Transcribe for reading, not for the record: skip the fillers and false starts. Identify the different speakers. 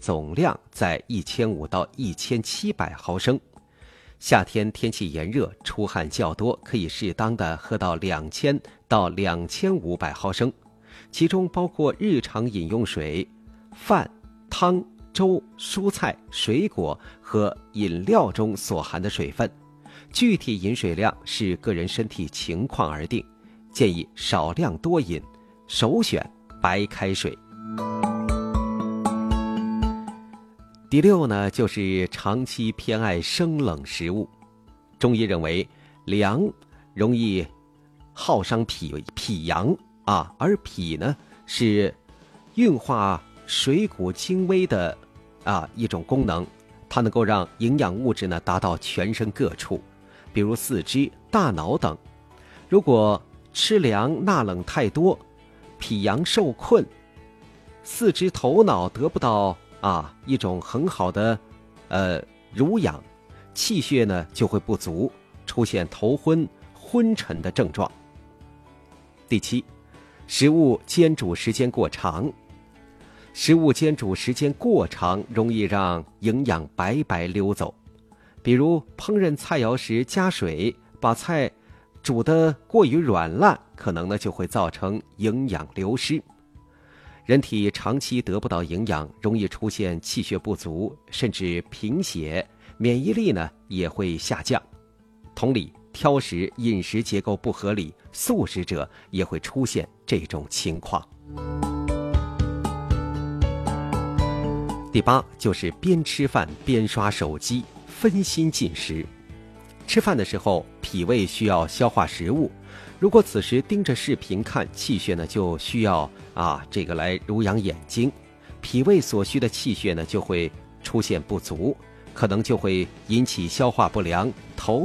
Speaker 1: 总量在1500到1700毫升。夏天天气炎热，出汗较多，可以适当的喝到2000到2500毫升，其中包括日常饮用水、饭、汤、粥、蔬菜、水果和饮料中所含的水分。具体饮水量视个人身体情况而定，建议少量多饮，首选白开水。第6呢，就是长期偏爱生冷食物。中医认为，凉容易耗伤脾阳而脾呢是运化水谷精微的一种功能，它能够让营养物质呢达到全身各处，比如四肢、大脑等。如果吃凉纳冷太多，脾阳受困，四肢头脑得不到一种很好的濡养，气血呢就会不足，出现头昏昏沉的症状。第7，食物煎煮时间过长。食物煎煮时间过长，容易让营养白白溜走。比如烹饪菜肴时加水，把菜煮得过于软烂，可能呢就会造成营养流失。人体长期得不到营养，容易出现气血不足，甚至贫血，免疫力呢也会下降。同理，挑食、饮食结构不合理，素食者也会出现这种情况。第8，就是边吃饭边刷手机，分心进食。吃饭的时候，脾胃需要消化食物，如果此时盯着视频看，气血呢就需要来濡养眼睛，脾胃所需的气血呢就会出现不足，可能就会引起消化不良、头